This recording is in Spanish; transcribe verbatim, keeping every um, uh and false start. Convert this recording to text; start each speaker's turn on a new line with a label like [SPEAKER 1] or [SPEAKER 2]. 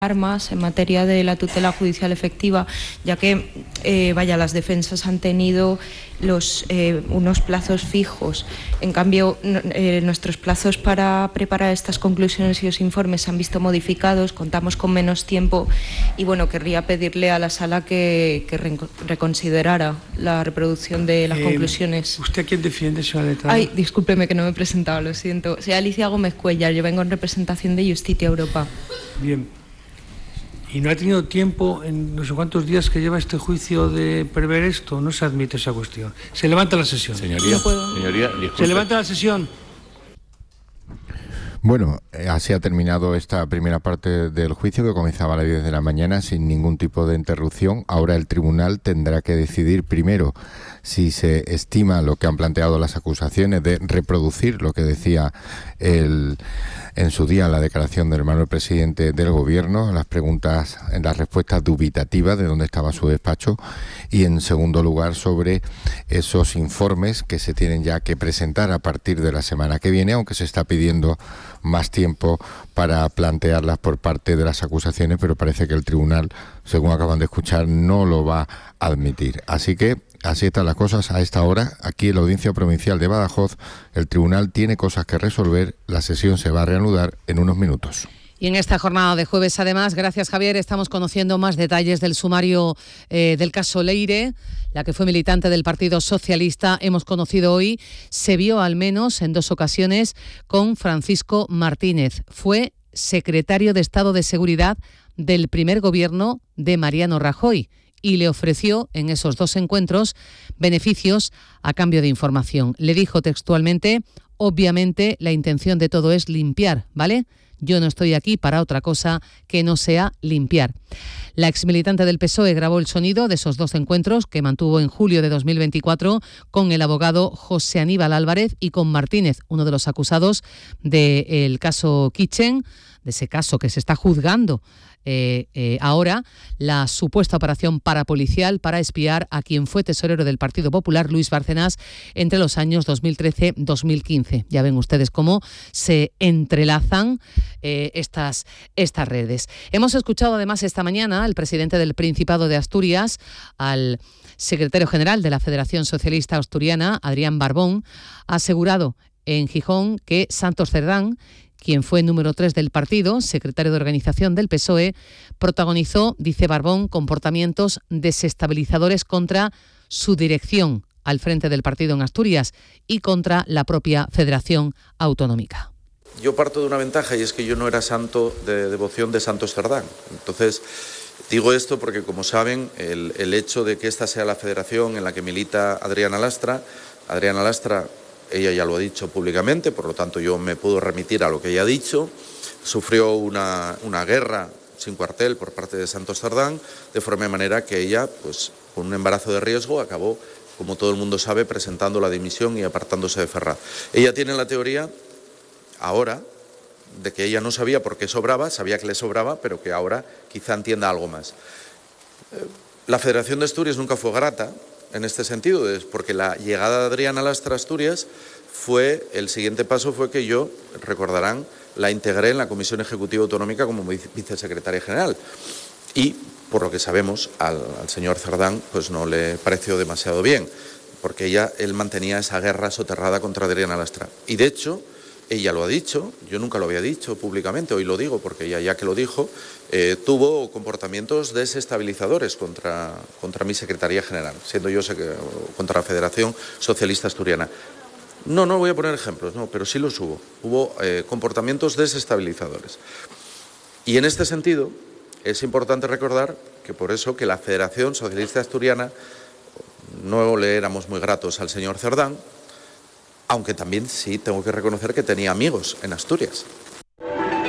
[SPEAKER 1] armas en materia de la tutela judicial efectiva, ya que eh, vaya, las defensas han tenido los, eh, unos plazos fijos. En cambio, eh, nuestros plazos para preparar estas conclusiones y los informes se han visto modificados, contamos con menos tiempo y bueno, querría pedirle a la sala que, que re reconsiderara la reproducción de las eh, conclusiones.
[SPEAKER 2] ¿Usted a quién defiende, señora letrada?
[SPEAKER 1] Ay, discúlpeme que no me he presentado, lo siento. Soy Alicia Gómez Cuellar, yo vengo en representación de Justitia Europa.
[SPEAKER 2] Bien. ¿Y no ha tenido tiempo en no sé cuántos días que lleva este juicio de prever esto? No se admite esa cuestión. Se levanta la sesión.
[SPEAKER 3] Señoría,
[SPEAKER 1] no
[SPEAKER 3] señoría, disculpe.
[SPEAKER 2] Se levanta la sesión.
[SPEAKER 4] Bueno, así ha terminado esta primera parte del juicio que comenzaba a las diez de la mañana sin ningún tipo de interrupción. Ahora el tribunal tendrá que decidir primero si se estima lo que han planteado las acusaciones de reproducir lo que decía el, en su día la declaración del hermano del presidente del gobierno, las preguntas, en las respuestas dubitativas de dónde estaba su despacho, y en segundo lugar sobre esos informes que se tienen ya que presentar a partir de la semana que viene, aunque se está pidiendo más tiempo para plantearlas por parte de las acusaciones, pero parece que el tribunal, según acaban de escuchar, no lo va a admitir. Así que así están las cosas a esta hora. Aquí en la Audiencia Provincial de Badajoz, el tribunal tiene cosas que resolver. La sesión se va a reanudar en unos minutos.
[SPEAKER 5] Y en esta jornada de jueves, además, gracias Javier, estamos conociendo más detalles del sumario eh, del caso Leire, la que fue militante del Partido Socialista. Hemos conocido hoy, se vio al menos en dos ocasiones con Francisco Martínez. Fue secretario de Estado de Seguridad del primer gobierno de Mariano Rajoy y le ofreció en esos dos encuentros beneficios a cambio de información. Le dijo textualmente: obviamente la intención de todo es limpiar, ¿vale? Yo no estoy aquí para otra cosa que no sea limpiar. La exmilitante del P S O E grabó el sonido de esos dos encuentros que mantuvo en julio de dos mil veinticuatro con el abogado José Aníbal Álvarez y con Martínez, uno de los acusados del caso Kitchen, de ese caso que se está juzgando Eh, eh, ahora, la supuesta operación parapolicial para espiar a quien fue tesorero del Partido Popular, Luis Bárcenas, entre los años dos mil trece y dos mil quince. Ya ven ustedes cómo se entrelazan eh, estas, estas redes. Hemos escuchado además esta mañana al presidente del Principado de Asturias, al secretario general de la Federación Socialista Asturiana, Adrián Barbón, ha asegurado en Gijón que Santos Cerdán, quien fue número tres del partido, secretario de organización del P S O E, protagonizó, dice Barbón, comportamientos desestabilizadores contra su dirección al frente del partido en Asturias y contra la propia Federación Autonómica.
[SPEAKER 6] Yo parto de una ventaja y es que yo no era santo de devoción de Santos Cerdán. Entonces, digo esto porque, como saben, el, el hecho de que esta sea la federación en la que milita Adriana Lastra, Adriana Lastra, ella ya lo ha dicho públicamente, por lo tanto yo me puedo remitir a lo que ella ha dicho, sufrió una, una guerra sin cuartel por parte de Santos Cerdán, de forma y manera que ella, pues, con un embarazo de riesgo, acabó, como todo el mundo sabe, presentando la dimisión y apartándose de Ferraz. Ella tiene la teoría, ahora, de que ella no sabía por qué sobraba, sabía que le sobraba, pero que ahora quizá entienda algo más. La Federación de Asturias nunca fue grata en este sentido, porque la llegada de Adriana Lastra a Asturias fue, el siguiente paso fue que yo, recordarán, la integré en la Comisión Ejecutiva Autonómica como vicesecretaria general. Y, por lo que sabemos, al, al señor Cerdán pues no le pareció demasiado bien, porque ella, él mantenía esa guerra soterrada contra Adriana Lastra. Y de hecho, ella lo ha dicho, yo nunca lo había dicho públicamente, hoy lo digo porque ella, ya que lo dijo, eh, tuvo comportamientos desestabilizadores contra, contra mi Secretaría General, siendo yo contra la Federación Socialista Asturiana. No, no voy a poner ejemplos, no, pero sí los hubo. Hubo eh, comportamientos desestabilizadores. Y en este sentido, es importante recordar que por eso que la Federación Socialista Asturiana no le éramos muy gratos al señor Cerdán, aunque también sí tengo que reconocer que tenía amigos en Asturias.